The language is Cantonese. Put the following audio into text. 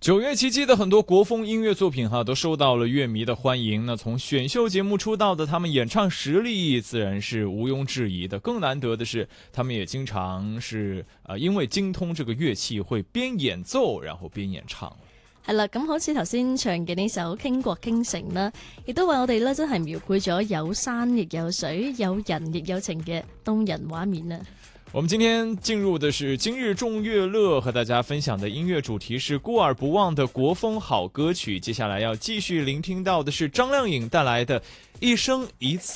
9月期间的很多国风音乐作品都受到了乐迷的欢迎。那从选秀节目出道的他们演唱實力自然是毋庸置疑的。更難得的是，他們也經常是因為精通這個樂器，會邊演奏然後邊演唱。 係啦，咁好似頭先唱嘅呢首《傾國傾城》啦，亦都為我哋咧真係描繪咗有山亦有水、有人亦有情嘅動人畫面啊！ 我們今天進入的是今日眾樂樂，和大家分享的音樂主題是孤耳不忘的國風好歌曲。接下來要繼續聆聽到的是張靓穎帶來的一生一次。